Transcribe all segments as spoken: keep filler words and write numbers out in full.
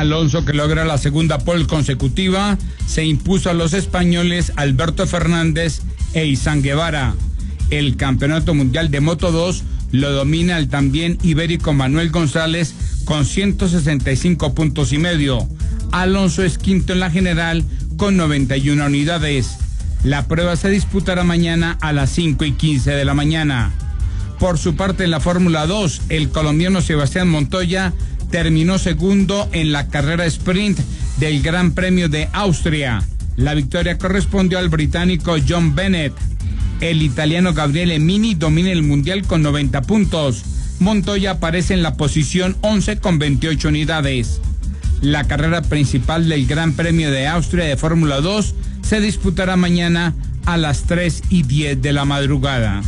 Alonso, que logra la segunda pole consecutiva, se impuso a los españoles Alberto Fernández e Izan Guevara. El campeonato mundial de Moto dos lo domina el también ibérico Manuel González con ciento sesenta y cinco puntos y medio. Alonso es quinto en la general con noventa y una unidades. La prueba se disputará mañana a las cinco y quince de la mañana. Por su parte, en la Fórmula dos, el colombiano Sebastián Montoya terminó segundo en la carrera sprint del Gran Premio de Austria. La victoria correspondió al británico John Bennett. El italiano Gabriele Mini domina el mundial con noventa puntos. Montoya aparece en la posición once con veintiocho unidades. La carrera principal del Gran Premio de Austria de Fórmula dos se disputará mañana a las tres y diez de la madrugada.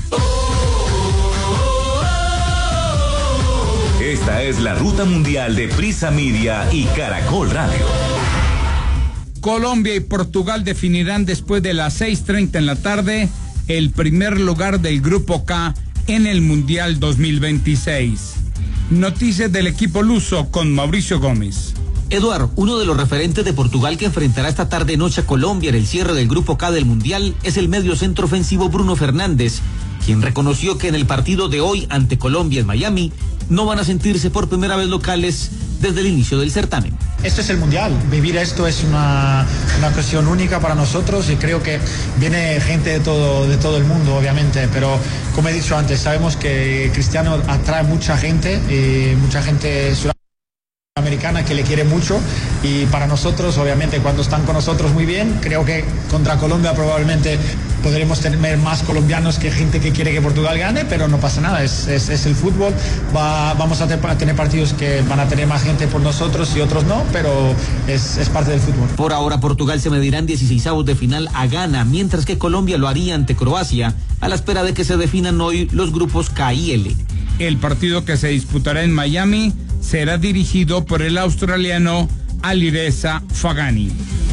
Esta es la ruta mundial de Prisa Media y Caracol Radio. Colombia y Portugal definirán después de las seis treinta en la tarde el primer lugar del Grupo K en el Mundial dos mil veintiséis. Noticias del equipo luso con Mauricio Gómez. Eduard, uno de los referentes de Portugal que enfrentará esta tarde-noche a Colombia en el cierre del Grupo K del Mundial es el medio centro ofensivo Bruno Fernández, quien reconoció que en el partido de hoy ante Colombia en Miami no van a sentirse por primera vez locales desde el inicio del certamen. Esto es el Mundial, vivir esto es una, una cuestión única para nosotros y creo que viene gente de todo, de todo el mundo, obviamente, pero como he dicho antes, sabemos que Cristiano atrae mucha gente, y mucha gente sudamericana que le quiere mucho, y para nosotros, obviamente, cuando están con nosotros muy bien, creo que contra Colombia probablemente podremos tener más colombianos que gente que quiere que Portugal gane, pero no pasa nada, es, es, es el fútbol. Va, vamos a, te, a tener partidos que van a tener más gente por nosotros y otros no, pero es, es parte del fútbol. Por ahora Portugal se medirá en dieciseisavos de final a Ghana, mientras que Colombia lo haría ante Croacia, a la espera de que se definan hoy los grupos K y L. El partido que se disputará en Miami será dirigido por el australiano Alireza Fagani.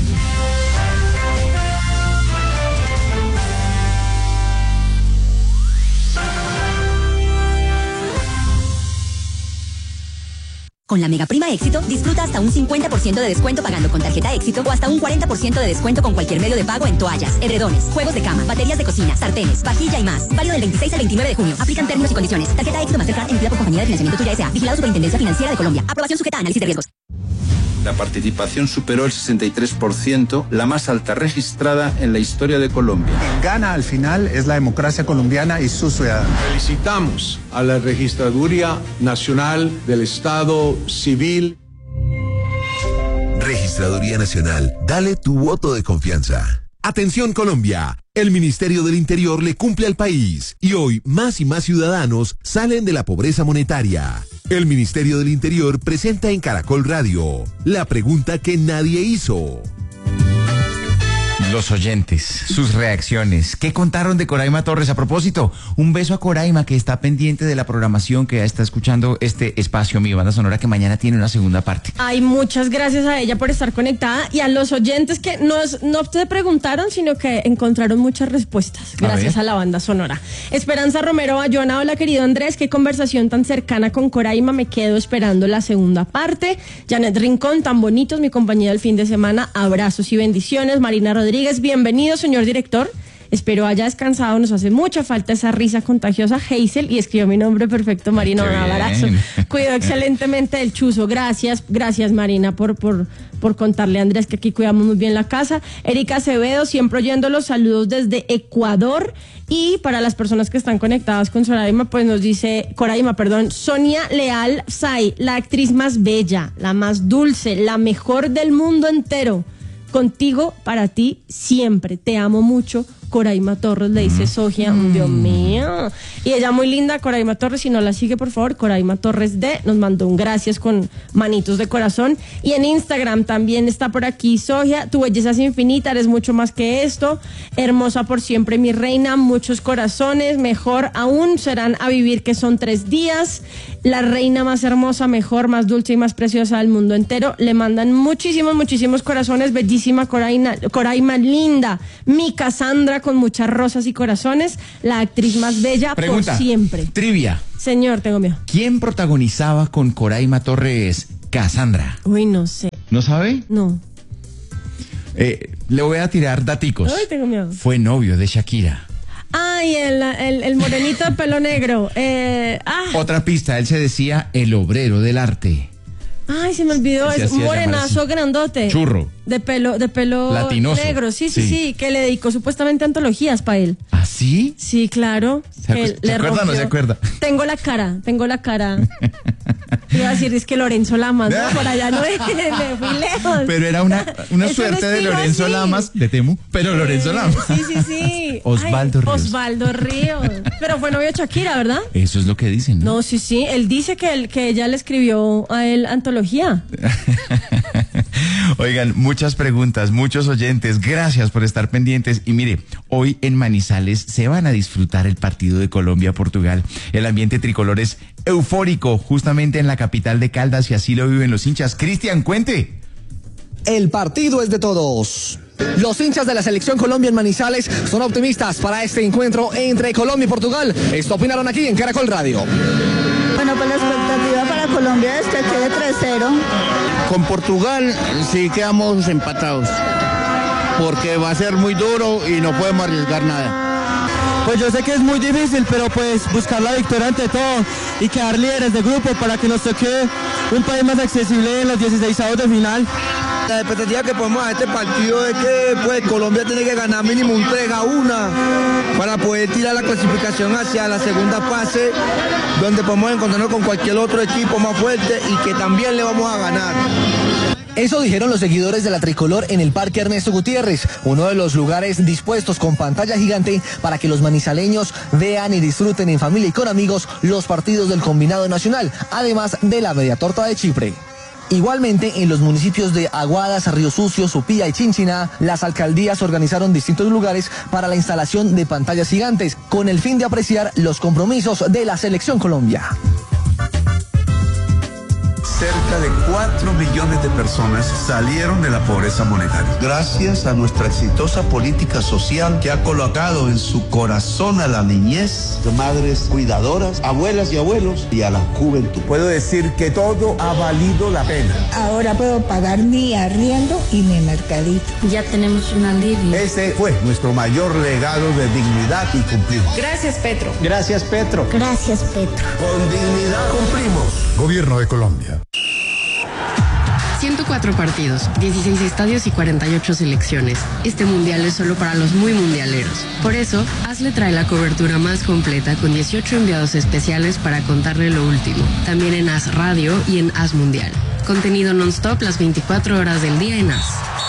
Con la Mega Prima Éxito, disfruta hasta un cincuenta por ciento de descuento pagando con tarjeta Éxito o hasta un cuarenta por ciento de descuento con cualquier medio de pago en toallas, edredones, juegos de cama, baterías de cocina, sartenes, vajilla y más. Válido del veintiséis al veintinueve de junio. Aplican términos y condiciones. Tarjeta Éxito Mastercard emitida por Compañía de Financiamiento Tuya S A. Vigilado Superintendencia Financiera de Colombia. Aprobación sujeta a análisis de riesgos. La participación superó el sesenta y tres por ciento, la más alta registrada en la historia de Colombia. Gana al final es la democracia colombiana y sus ciudadanos. Felicitamos a la Registraduría Nacional del Estado Civil. Registraduría Nacional, dale tu voto de confianza. Atención Colombia, el Ministerio del Interior le cumple al país y hoy más y más ciudadanos salen de la pobreza monetaria. El Ministerio del Interior presenta en Caracol Radio la pregunta que nadie hizo. Los oyentes, sus reacciones. ¿Qué contaron de Coraima Torres? A propósito, un beso a Coraima, que está pendiente de la programación, que ya está escuchando este espacio Mi Banda Sonora, que mañana tiene una segunda parte. Ay, muchas gracias a ella por estar conectada y a los oyentes que nos, no te preguntaron, sino que encontraron muchas respuestas gracias a, a la Banda Sonora. Esperanza Romero Bayona, hola querido Andrés, qué conversación tan cercana con Coraima, me quedo esperando la segunda parte. Janet Rincón, tan bonitos, mi compañía del fin de semana, abrazos y bendiciones. Marina Rodríguez, bienvenido, señor director. Espero haya descansado, nos hace mucha falta esa risa contagiosa. Hazel, y escribió mi nombre perfecto, Marina, un abrazo. Cuidó excelentemente el chuzo, gracias, gracias Marina por, por, por contarle a Andrés que aquí cuidamos muy bien la casa. Erika Acevedo, siempre oyendo los saludos desde Ecuador. Y para las personas que están conectadas con Coraima, pues nos dice, Coraima, perdón, Sonia Leal Say, la actriz más bella, la más dulce, la mejor del mundo entero. Contigo, para ti, siempre. Te amo mucho. Coraima Torres, le dice Sogia, mm. Dios mío. Y ella muy linda, Coraima Torres, si no la sigue, por favor, Coraima Torres D, nos mandó un gracias con manitos de corazón. Y en Instagram también está por aquí Sogia, tu belleza es infinita, eres mucho más que esto, hermosa por siempre mi reina, muchos corazones, mejor aún serán a vivir que son tres días, la reina más hermosa, mejor, más dulce y más preciosa del mundo entero. Le mandan muchísimos, muchísimos corazones, bellísima Coraima, Coraima linda, mi Cassandra con muchas rosas y corazones, la actriz más bella. Pregunta, por siempre. Trivia. Señor, tengo miedo. ¿Quién protagonizaba con Coraima Torres Cassandra? Uy, no sé. ¿No sabe? No. Eh, le voy a tirar daticos. Ay, tengo miedo. Fue novio de Shakira. Ay, el, el, el morenito de pelo negro. Eh, ah. Otra pista, él se decía el obrero del arte. Ay, se me olvidó, Se es un hacía llamar morenazo así. grandote. Churro. De pelo, de pelo Latinoso. negro, sí, sí, Sí. sí, que le dedicó supuestamente antologías para él. ¿Ah, sí? Sí, claro. ¿Se, que acu- ¿se le acuerda o no rompió. se acuerda? Tengo la cara, tengo la cara. Iba a decir, es que Lorenzo Lamas, ¿no? Por allá no es, me fui lejos. Pero era una, una Es un suerte de estilo Lorenzo así. Lamas, de Temu, pero Lorenzo Eh, Lamas. Sí, sí, sí. Osvaldo Ay, Ríos. Osvaldo Ríos. Pero fue novio de Shakira, ¿verdad? Eso es lo que dicen, ¿no? No, sí, sí. Él dice que, él, que ella le escribió a él antología. Oigan, muchas preguntas, muchos oyentes, gracias por estar pendientes. Y mire, hoy en Manizales se van a disfrutar el partido de Colombia-Portugal. El ambiente tricolor es eufórico, justamente en la capital de Caldas, y así lo viven los hinchas. Cristian, cuente. El partido es de todos. Los hinchas de la selección Colombia en Manizales son optimistas para este encuentro entre Colombia y Portugal. Esto opinaron aquí en Caracol Radio. Bueno, pues la expectativa para Colombia es que quede tres cero. Con Portugal sí quedamos empatados, porque va a ser muy duro y no podemos arriesgar nada. Pues yo sé que es muy difícil, pero pues buscar la victoria ante todo y quedar líderes de grupo para que nos toque un país más accesible en los dieciseisavos de final. La expectativa que ponemos a este partido es que pues Colombia tiene que ganar mínimo un tres a uno para poder tirar la clasificación hacia la segunda fase, donde podemos encontrarnos con cualquier otro equipo más fuerte y que también le vamos a ganar. Eso dijeron los seguidores de la tricolor en el Parque Ernesto Gutiérrez, uno de los lugares dispuestos con pantalla gigante para que los manizaleños vean y disfruten en familia y con amigos los partidos del combinado nacional, además de la media torta de Chipre. Igualmente, en los municipios de Aguadas, Río Sucio, Supía y Chinchiná, las alcaldías organizaron distintos lugares para la instalación de pantallas gigantes, con el fin de apreciar los compromisos de la Selección Colombia. Cerca de cuatro millones de personas salieron de la pobreza monetaria. Gracias a nuestra exitosa política social que ha colocado en su corazón a la niñez, de madres cuidadoras, abuelas y abuelos y a la juventud. Puedo decir que todo ha valido la pena. Ahora puedo pagar mi arriendo y mi mercadito. Ya tenemos un alivio. Ese fue nuestro mayor legado de dignidad y cumplimos. Gracias, Petro. Gracias, Petro. Gracias, Petro. Con dignidad cumplimos. Gobierno de Colombia. ciento cuatro partidos, dieciséis estadios y cuarenta y ocho selecciones. Este mundial es solo para los muy mundialeros. Por eso, Hazle trae la cobertura más completa con dieciocho enviados especiales para contarle lo último. También en Haz Radio y en Haz Mundial. Contenido non-stop las veinticuatro horas del día en Haz.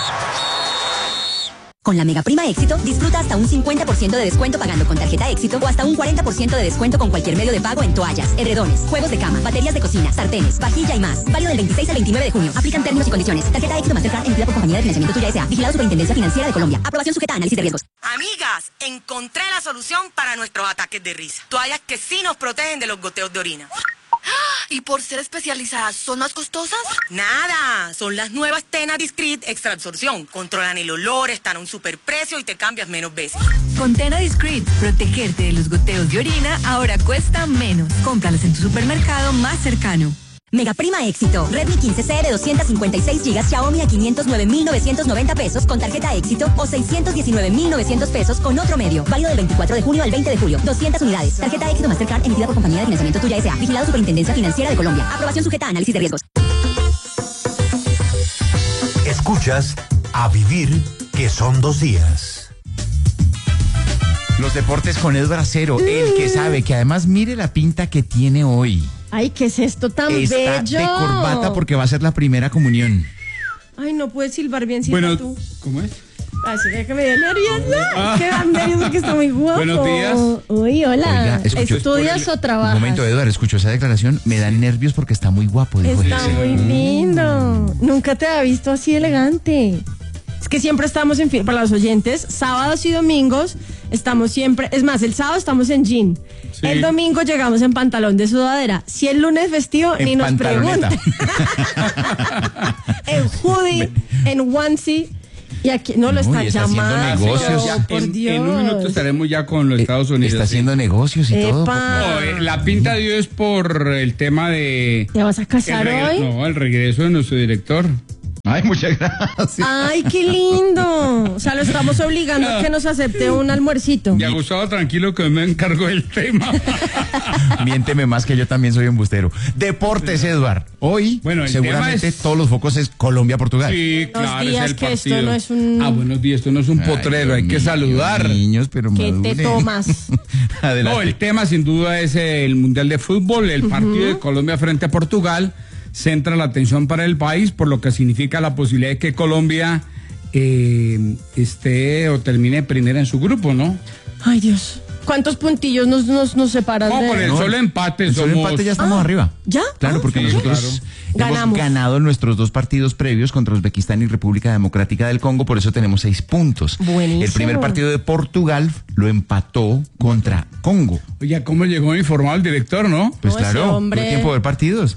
Con la Mega Prima Éxito, disfruta hasta un cincuenta por ciento de descuento pagando con tarjeta Éxito o hasta un cuarenta por ciento de descuento con cualquier medio de pago en toallas, edredones, juegos de cama, baterías de cocina, sartenes, vajilla y más. Válido del veintiséis al veintinueve de junio. Aplican términos y condiciones. Tarjeta Éxito Mastercard emitida por Compañía de Financiamiento Tuya S A. Vigilado Superintendencia Financiera de Colombia. Aprobación sujeta a análisis de riesgos. Amigas, encontré la solución para nuestros ataques de risa. Toallas que sí nos protegen de los goteos de orina. ¿Y por ser especializadas son más costosas? Nada, son las nuevas Tena Discreet Extra Absorción. Controlan el olor, están a un superprecio y te cambias menos veces. Con Tena Discreet, protegerte de los goteos de orina ahora cuesta menos. Cómpralas en tu supermercado más cercano. Mega Prima Éxito. Redmi quince C de doscientos cincuenta y seis gigas Xiaomi a quinientos nueve mil novecientos noventa pesos con tarjeta Éxito o seiscientos diecinueve mil novecientos pesos con otro medio. Válido del veinticuatro de junio al veinte de julio. doscientas unidades. Tarjeta Éxito Mastercard emitida por Compañía de Financiamiento Tuya S A. Vigilado Superintendencia Financiera de Colombia. Aprobación sujeta a análisis de riesgos. Escuchas A Vivir, que son dos días. Los deportes con Edward Acero, el que sabe, que además mire la pinta que tiene hoy. Ay, ¿qué es esto tan Está bello? de corbata porque va a ser la primera comunión. Ay, no puedes silbar bien, silba Bueno, tú. ¿cómo es? Ay, se ve que me dio nerviosa. Ah. Que dan nervios porque está muy guapo. Buenos días. Uy, hola. Oiga, escuchó- ¿Estudias o trabajas? Un momento, Edward, escuchó esa declaración. Me dan nervios porque está muy guapo, dijo Está ese. muy lindo. Nunca te había visto así elegante. Es que siempre estamos en fin, para los oyentes, sábados y domingos estamos siempre, es más, el sábado estamos en jean. Sí. El domingo llegamos en pantalón de sudadera. Si el lunes festivo, En ni nos pantaloneta. pregunten. En hoodie, en onesie. Y aquí no lo Uy, está está haciendo llamando. negocios. Ya, por En, Dios. en un minuto estaremos ya con los Estados Unidos. Está sí. haciendo negocios y todo. Epa. No, eh, la pinta dio es por el tema de... ¿Te vas a casar el regre- hoy? No, el regreso de nuestro director. Ay, muchas gracias. Ay, qué lindo. O sea, lo estamos obligando a que nos acepte un almuercito. Ya, Gustavo, tranquilo que me encargo del tema. Miénteme más que yo también soy embustero. Deportes, Eduard. Hoy, bueno, seguramente es... todos los focos es Colombia-Portugal. Sí, claro, días es el que partido. Esto no es un... Ah, buenos días, esto no es un potrero, Ay, hay que niños, saludar. Niños, pero ¿Qué te tomas? No, el tema sin duda es el Mundial de Fútbol, el partido uh-huh. de Colombia frente a Portugal. Centra la atención para el país, por lo que significa la posibilidad de que Colombia eh, esté o termine primera en su grupo, ¿no? Ay, Dios. ¿Cuántos puntillos nos, nos, nos separan? No, de... por el no, solo empate. El somos... solo empate ya estamos ah, arriba. ¿Ya? Claro, porque ah, nosotros claro. hemos Ganamos. ganado nuestros dos partidos previos contra Uzbekistán y República Democrática del Congo, por eso tenemos seis puntos. Buenísimo. El primer partido de Portugal lo empató contra Congo. Oye, ¿cómo llegó informado el director, no? Pues no, claro, hombre... no tiempo de ver partidos.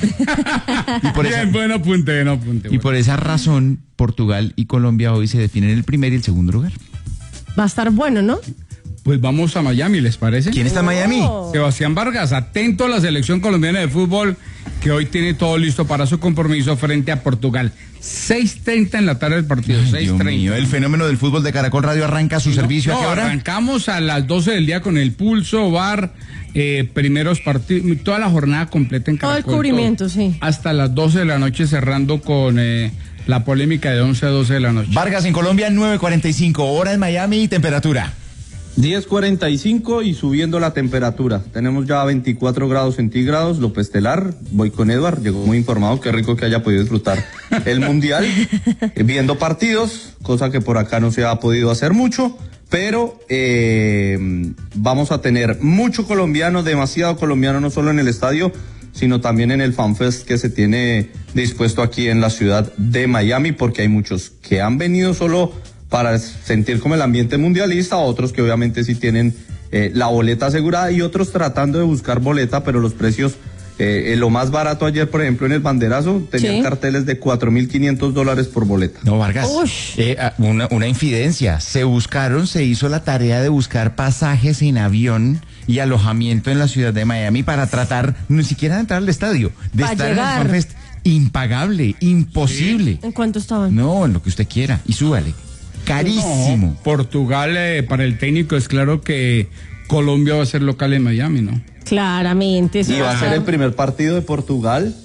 y por esa, Bien, bueno, apunte, no apunte. Y bueno. por esa razón, Portugal y Colombia hoy se definen el primer y el segundo lugar. Va a estar bueno, ¿no? Pues vamos a Miami, ¿les parece? ¿Quién está en Miami? Sebastián Vargas, atento a la selección colombiana de fútbol, que hoy tiene todo listo para su compromiso frente a Portugal. seis treinta en la tarde del partido, seis treinta. El fenómeno del fútbol de Caracol Radio arranca su no, servicio no, ¿a qué hora? Arrancamos a las doce del día con el pulso, bar, eh, primeros partidos, toda la jornada completa en Caracol. Todo el cubrimiento, todo, sí. Hasta las doce de la noche, cerrando con eh, la polémica de once a doce de la noche. Vargas en Colombia, nueve cuarenta y cinco, hora en Miami y temperatura. diez cuarenta y cinco y subiendo la temperatura. Tenemos ya veinticuatro grados centígrados. López Telar, voy con Eduard, llegó muy informado, qué rico que haya podido disfrutar el Mundial, viendo partidos, cosa que por acá no se ha podido hacer mucho, pero eh, vamos a tener mucho colombiano, demasiado colombiano, no solo en el estadio, sino también en el FanFest que se tiene dispuesto aquí en la ciudad de Miami, porque hay muchos que han venido solo para sentir como el ambiente mundialista, otros que obviamente sí tienen eh, la boleta asegurada y otros tratando de buscar boleta, pero los precios, eh, eh, lo más barato ayer, por ejemplo, en el banderazo, tenían ¿sí? carteles de cuatro mil quinientos dólares por boleta. No, Vargas, eh, una, una infidencia, se buscaron, se hizo la tarea de buscar pasajes en avión y alojamiento en la ciudad de Miami para tratar, ni siquiera de entrar al estadio, de pa estar llegar. en el FanFest. Impagable, imposible. ¿Sí? ¿En cuánto estaban? No, en lo que usted quiera, y súbale. Carísimo. No, Portugal, eh, para el técnico es claro que Colombia va a ser local en Miami, ¿no? Claramente. Y va a ser el primer partido de Portugal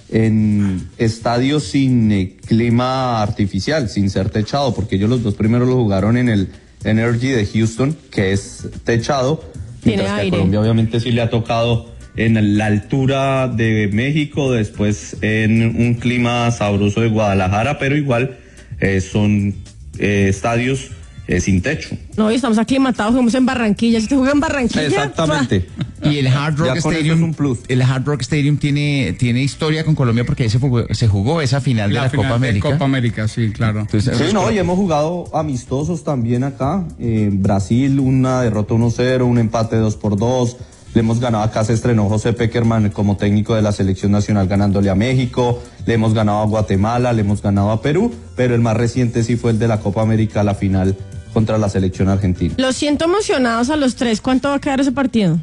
en estadio sin eh, clima artificial, sin ser techado, porque ellos los dos primeros lo jugaron en el Energy de Houston, que es techado, mientras que a Colombia obviamente sí le ha tocado en la altura de México, después en un clima sabroso de Guadalajara, pero igual eh, son eh, estadios eh, sin techo. No, y estamos aclimatados, jugamos en Barranquilla. Si te juega en Barranquilla. Exactamente. Y el Hard Rock Stadium, es un plus. El Hard Rock Stadium tiene, tiene historia con Colombia porque ahí se jugó, se jugó esa final la de la final Copa de América. Copa América, sí, claro. Entonces, sí, no, y hemos jugado amistosos también acá. Eh, Brasil, una derrota uno cero, un empate dos por dos. Le hemos ganado, acá se estrenó José Peckerman como técnico de la selección nacional ganándole a México, le hemos ganado a Guatemala, le hemos ganado a Perú, pero el más reciente sí fue el de la Copa América, la final contra la selección argentina. Los siento emocionados a los tres. ¿Cuánto va a quedar ese partido?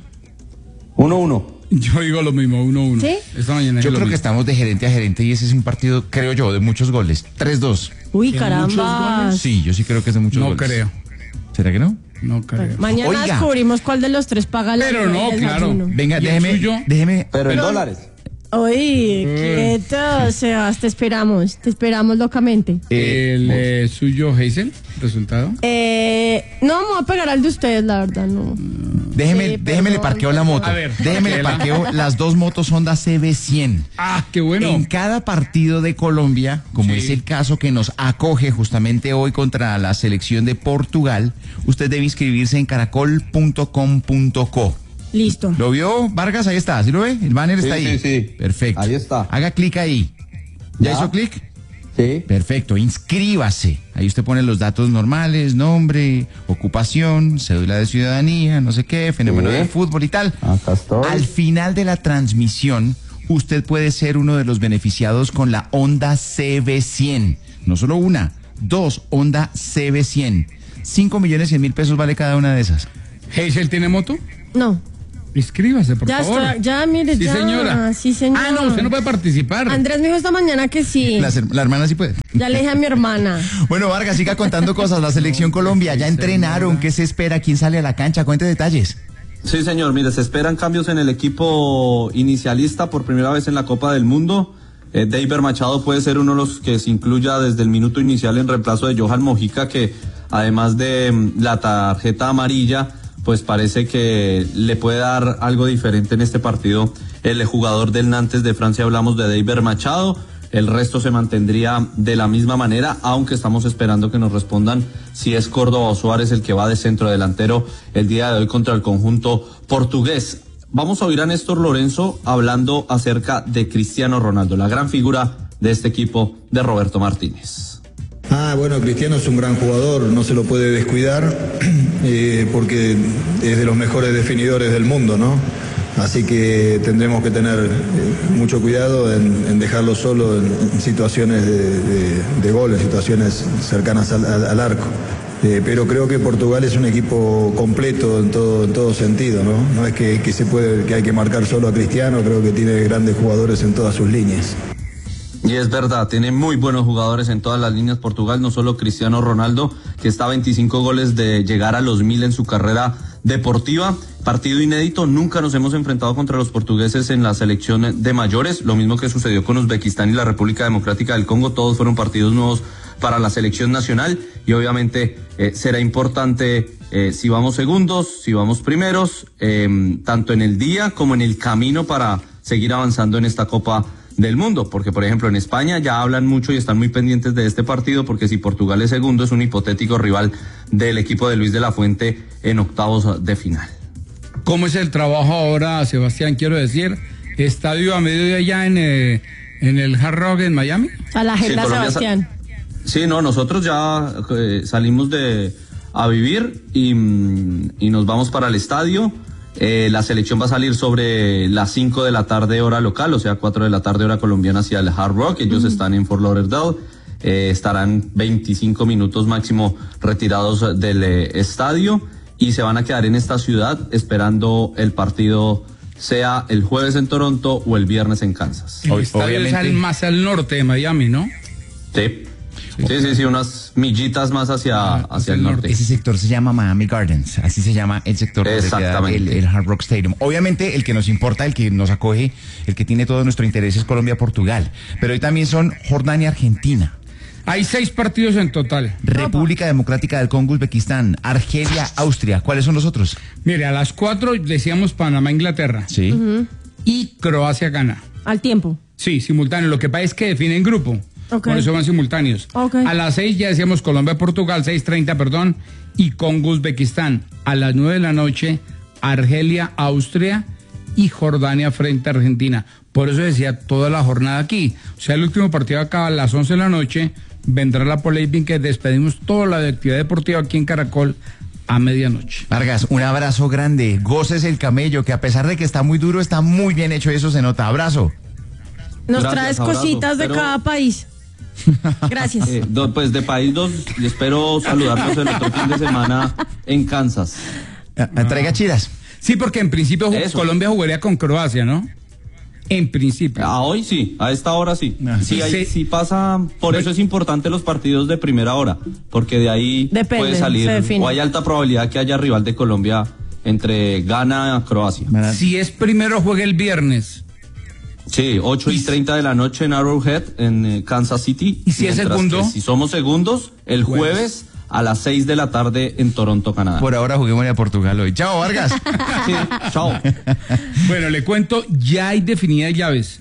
uno uno. Yo digo lo mismo, uno uno. ¿Sí? Esta mañana yo creo mismo. que estamos de gerente a gerente y ese es un partido, creo yo, de muchos goles. tres dos. Uy, caramba. Sí, yo sí creo que es de muchos no goles. No creo. ¿Será que no? No creo. Mañana Oiga. descubrimos cuál de los tres paga la Pero no, claro. Venga, déjeme, déjeme. Pero en dólares. Oye, mm. quieto, Sebas, te esperamos, te esperamos locamente. ¿El eh, suyo, Hazel, resultado? Eh, no, me voy a pegar al de ustedes, la verdad, no. Déjeme, sí, déjeme le parqueo la moto. A ver, déjeme le parqueo las dos motos Honda C B cien. Ah, qué bueno. En cada partido de Colombia, como sí. es el caso que nos acoge justamente hoy contra la selección de Portugal, usted debe inscribirse en caracol punto com punto co. Listo. ¿Lo vio, Vargas? Ahí está, ¿sí lo ve? El banner sí, está ahí. Sí, sí. Perfecto. Ahí está. Haga clic ahí. ¿Ya, ¿Ya? hizo clic? Sí. Perfecto, inscríbase. Ahí usted pone los datos normales, nombre, ocupación, cédula de ciudadanía, no sé qué, fenómeno sí. del fútbol y tal. Acá estoy. Al final de la transmisión, usted puede ser uno de los beneficiados con la Honda C B cien. No solo una, dos Honda C B cien. Cinco millones cien mil pesos vale cada una de esas. ¿Hazel tiene moto? No. Inscríbase, por ya favor. Está, ya, mire, sí, ya. Señora. Sí, señora. Ah, no, usted no puede participar. Andrés me dijo esta mañana que sí. La, la hermana sí puede. Ya le dije a mi hermana. Bueno, Vargas, siga contando cosas. La selección Colombia, ya entrenaron. ¿Qué se espera? ¿Quién sale a la cancha? Cuente detalles. Sí, señor. Mire, se esperan cambios en el equipo inicialista por primera vez en la Copa del Mundo. Eh, Deiber Machado puede ser uno de los que se incluya desde el minuto inicial en reemplazo de Johan Mojica, que además de mm, la tarjeta amarilla, pues parece que le puede dar algo diferente en este partido el jugador del Nantes de Francia. Hablamos de Deiber Machado. El resto se mantendría de la misma manera, aunque estamos esperando que nos respondan si es Córdoba o Suárez el que va de centro delantero el día de hoy contra el conjunto portugués. Vamos a oír a Néstor Lorenzo hablando acerca de Cristiano Ronaldo, la gran figura de este equipo de Roberto Martínez. Ah, bueno, Cristiano es un gran jugador, no se lo puede descuidar, eh, porque es de los mejores definidores del mundo, ¿no? Así que tendremos que tener eh, mucho cuidado en, en dejarlo solo en, en situaciones de, de, de gol, en situaciones cercanas al, al, al arco. Eh, pero creo que Portugal es un equipo completo en todo, en todo sentido, ¿no? No es que, que se puede, que hay que marcar solo a Cristiano, creo que tiene grandes jugadores en todas sus líneas. Y es verdad, tiene muy buenos jugadores en todas las líneas Portugal, no solo Cristiano Ronaldo, que está a veinticinco goles de llegar a los mil en su carrera deportiva. Partido inédito, nunca nos hemos enfrentado contra los portugueses en la selección de mayores, lo mismo que sucedió con Uzbekistán y la República Democrática del Congo, todos fueron partidos nuevos para la selección nacional y obviamente eh, será importante eh, si vamos segundos, si vamos primeros, eh, tanto en el día como en el camino para seguir avanzando en esta Copa del Mundo, porque por ejemplo en España ya hablan mucho y están muy pendientes de este partido, porque si Portugal es segundo es un hipotético rival del equipo de Luis de la Fuente en octavos de final. ¿Cómo es el trabajo ahora, Sebastián? Quiero decir, estadio a mediodía ya en, eh, en el Hard Rock en Miami. A la agenda, sí, Sebastián. Sí, no, nosotros ya eh, salimos de a vivir y, y nos vamos para el estadio. Eh, la selección va a salir sobre las cinco de la tarde hora local, o sea, cuatro de la tarde hora colombiana hacia el Hard Rock. Ellos uh-huh. están en Fort Lauderdale. Eh, estarán veinticinco minutos máximo retirados del eh, estadio y se van a quedar en esta ciudad esperando el partido, sea el jueves en Toronto o el viernes en Kansas. El estadio es al, más al norte de Miami, ¿no? Sí. Sí, sí, sí, sí, unas millitas más hacia, ah, hacia el norte. Ese sector se llama Miami Gardens, así se llama el sector donde queda el, el Hard Rock Stadium. Obviamente el que nos importa, el que nos acoge, el que tiene todo nuestro interés es Colombia-Portugal, pero hoy también son Jordania-Argentina. Hay seis partidos en total. República Democrática del Congo, Uzbekistán, Argelia, Austria. ¿Cuáles son los otros? Mire, a las cuatro decíamos Panamá-Inglaterra. Sí. Uh-huh. Y Croacia-Ghana. Al tiempo. Sí, simultáneo. Lo que pasa es que definen grupo. Okay. Por eso van simultáneos. Okay. A las seis ya decíamos Colombia-Portugal, seis treinta, perdón, y Congo-Uzbekistán. A las nueve de la noche, Argelia-Austria y Jordania frente a Argentina. Por eso decía toda la jornada aquí. O sea, el último partido acaba a las once de la noche, vendrá la Polémica que despedimos toda la actividad deportiva aquí en Caracol a medianoche. Vargas, un abrazo grande. Goces el camello, que a pesar de que está muy duro, está muy bien hecho, eso se nota. Abrazo. Nos Gracias, traes abrazo, cositas de pero... cada país. Gracias. Eh, do, pues de país dos, y espero saludarnos el otro fin de semana en Kansas. Ah, traiga chiras. Sí, porque en principio Eso. Colombia jugaría con Croacia, ¿no? En principio. A hoy sí, a esta hora sí. Ah, sí, sí, hay, sí. sí pasa, por eso es importante los partidos de primera hora, porque de ahí Depende, puede salir, se define. o hay alta probabilidad que haya rival de Colombia entre Ghana y Croacia. Si es primero, juega el viernes. Sí, ocho y treinta de la noche en Arrowhead, en eh, Kansas City. ¿Y si es segundo? Si somos segundos, el jueves, jueves a las seis de la tarde en Toronto, Canadá. Por ahora juguemos a Portugal hoy. Chao, Vargas. Sí, chao. Bueno, le cuento, ya hay definidas llaves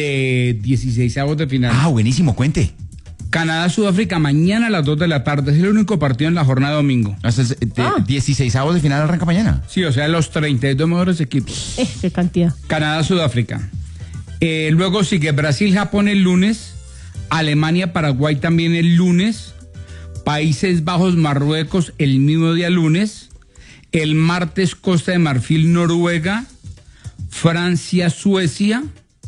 de dieciseisavos de final. Ah, buenísimo, cuente. Canadá-Sudáfrica mañana a las dos de la tarde. Es el único partido en la jornada de domingo. Hasta de ah. dieciseisavos de final arranca mañana. Sí, o sea, los treinta y dos mejores equipos. Eh, qué cantidad. Canadá-Sudáfrica. Eh, luego sigue Brasil-Japón el lunes, Alemania-Paraguay también el lunes, Países Bajos-Marruecos el mismo día lunes, el martes Costa de Marfil-Noruega, Francia-Suecia,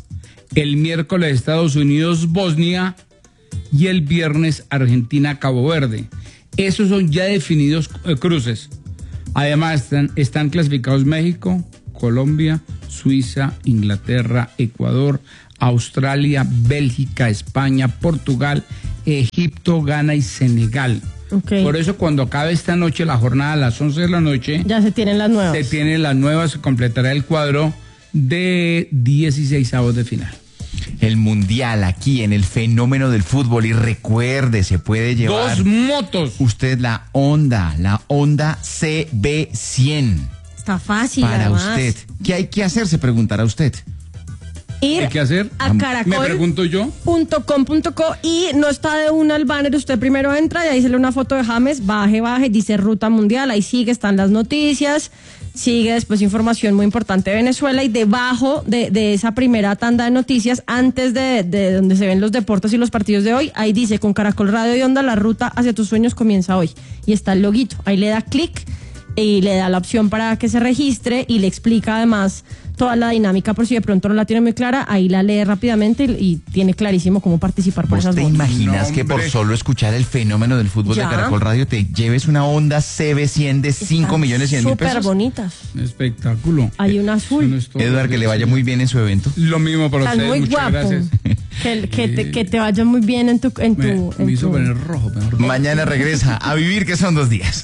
el miércoles Estados Unidos-Bosnia y el viernes Argentina-Cabo Verde. Esos son ya definidos eh, cruces. Además están, están clasificados México, Colombia, Suiza, Inglaterra, Ecuador, Australia, Bélgica, España, Portugal, Egipto, Ghana y Senegal. Okay. Por eso cuando acabe esta noche la jornada a las once de la noche, ya se tienen las nuevas. Se tienen las nuevas, se completará el cuadro de dieciseisavos de final. El mundial aquí en el fenómeno del fútbol, y recuerde, se puede llevar dos motos. Usted la Honda, la Honda C B cien. Está fácil. Para además. usted. ¿Qué hay que hacer? Se preguntará usted. Ir ¿Hay que hacer? a caracol. Me pregunto yo. Punto com punto co y no está de una el banner, usted primero entra y ahí sale una foto de James, baje, baje, dice Ruta Mundial, ahí sigue, están las noticias, sigue después información muy importante de Venezuela y debajo de, de esa primera tanda de noticias, antes de, de donde se ven los deportes y los partidos de hoy, ahí dice con Caracol Radio y Onda, la ruta hacia tus sueños comienza hoy. Y está el loguito, ahí le da clic y le da la opción para que se registre y le explica además toda la dinámica, por si de pronto no la tiene muy clara, ahí la lee rápidamente y, y tiene clarísimo cómo participar por esas ¿Te botas. imaginas No, que por hombre. solo escuchar el fenómeno del fútbol Ya. de Caracol Radio te lleves una Honda C B cien de cinco millones cien mil pesos? Súper bonitas. Espectáculo. Hay una azul. Eduard, que le vaya muy bien en su evento. Lo mismo para Estás ustedes, muy muchas guapo. gracias. Que, que, te, que te vaya muy bien en tu... En tu, Me, en me hizo tu... poner rojo, me rojo. Mañana regresa a vivir, que son dos días.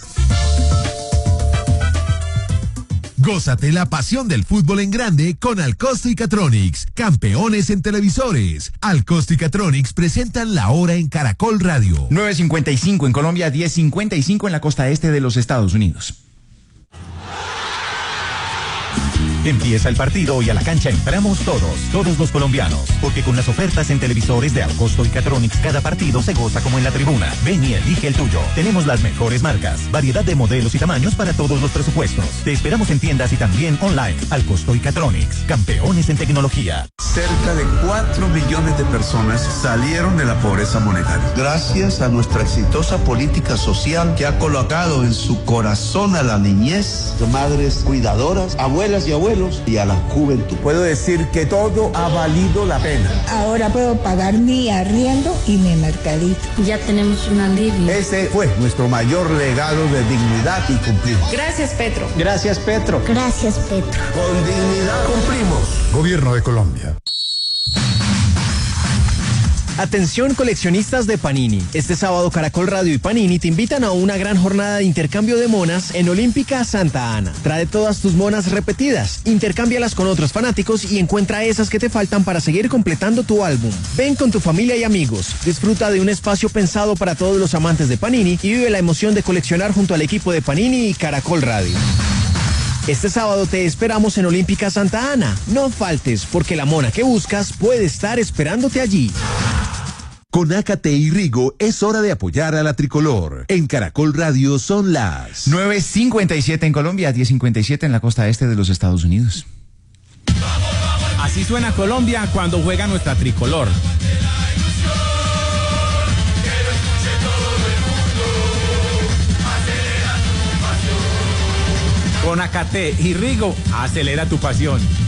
Gózate la pasión del fútbol en grande con Alcosto y Catronics, campeones en televisores. Alcosto y Catronics presentan la hora en Caracol Radio. nueve cincuenta y cinco en Colombia, diez cincuenta y cinco en la costa este de los Estados Unidos. Empieza el partido y a la cancha entramos todos, todos los colombianos, porque con las ofertas en televisores de Alcosto y Catronics cada partido se goza como en la tribuna. Ven y elige el tuyo. Tenemos las mejores marcas, variedad de modelos y tamaños para todos los presupuestos. Te esperamos en tiendas y también online. Alcosto y Catronics, campeones en tecnología. Cerca de cuatro millones de personas salieron de la pobreza monetaria. Gracias a nuestra exitosa política social que ha colocado en su corazón a la niñez, madres cuidadoras, abuelas y abuelos, y a la juventud. Puedo decir que todo ha valido la pena. Ahora puedo pagar mi arriendo y mi mercadito. Ya tenemos un alivio. Ese fue nuestro mayor legado de dignidad y cumplimos. Gracias, Petro. Gracias, Petro. Gracias, Petro. Con dignidad cumplimos. Gobierno de Colombia. Atención coleccionistas de Panini. Este sábado Caracol Radio y Panini te invitan a una gran jornada de intercambio de monas en Olímpica Santa Ana. Trae todas tus monas repetidas, intercámbialas con otros fanáticos y encuentra esas que te faltan para seguir completando tu álbum. Ven con tu familia y amigos, disfruta de un espacio pensado para todos los amantes de Panini y vive la emoción de coleccionar junto al equipo de Panini y Caracol Radio. Este sábado te esperamos en Olímpica Santa Ana. No faltes, porque la mona que buscas puede estar esperándote allí. Con Ácate y Rigo es hora de apoyar a la tricolor. En Caracol Radio son las nueve cincuenta y siete en Colombia, diez cincuenta y siete en la costa este de los Estados Unidos. Así suena Colombia cuando juega nuestra tricolor. Con Ácate y Rigo, acelera tu pasión.